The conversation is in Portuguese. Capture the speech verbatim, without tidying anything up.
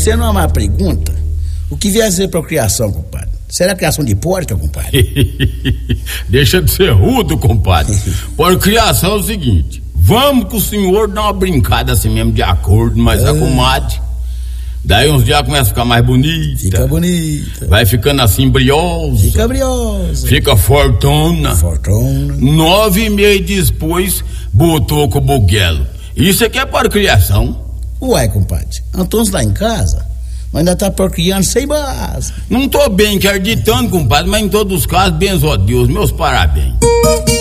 sendo uma má pergunta, o que vier a ser procriação, compadre? Será criação de porca, compadre? Deixa de ser rudo, compadre. Procriação é o seguinte: vamos que o senhor dá uma brincada assim mesmo de acordo, mas é. a comadre. Daí uns dias começa a ficar mais bonita. Fica bonita. Vai ficando assim briosa. Fica briosa. Fica fortona. Fortona. Nove meses depois, botou com o buguelo. Isso aqui é procriação. Ué, compadre, Antônio tá em casa, mas ainda tá procriando sem base. Não tô bem acreditando, compadre, mas em todos os casos, benzo a Deus, meus parabéns.